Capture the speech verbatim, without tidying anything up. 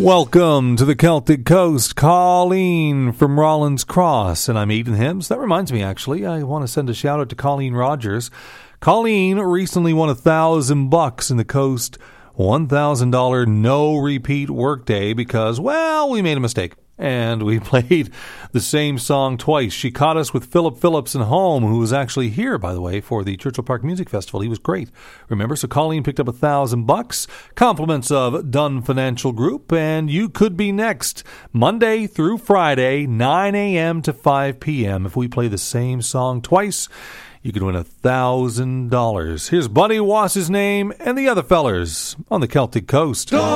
Welcome to the Celtic Coast. Colleen from Rollins Cross, and I'm Eden Hims. That reminds me, actually, I want to send a shout out to Colleen Rogers. Colleen recently won a thousand bucks in the Coast one thousand dollars no repeat workday because, well, we made a mistake. And we played the same song twice. She caught us with Philip Phillips and Home, who was actually here, by the way, for the Churchill Park Music Festival. He was great. Remember, so Colleen picked up a thousand bucks. Compliments of Dunn Financial Group, and you could be next Monday through Friday, nine a.m. to five p.m. If we play the same song twice, you could win a thousand dollars. Here's Buddy Wass's name and the other fellers on the Celtic Coast.